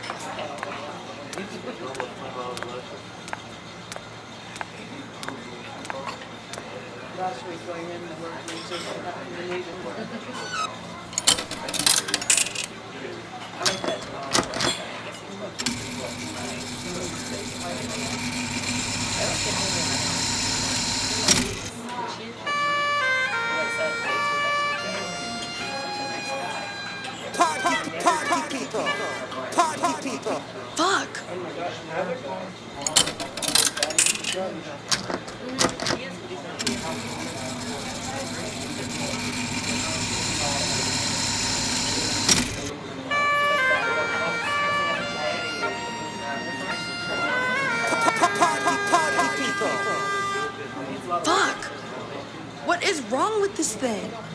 Last week going in, the work we just needed. I like that. Party people. Fuck. Party people. Fuck. What is wrong with this thing?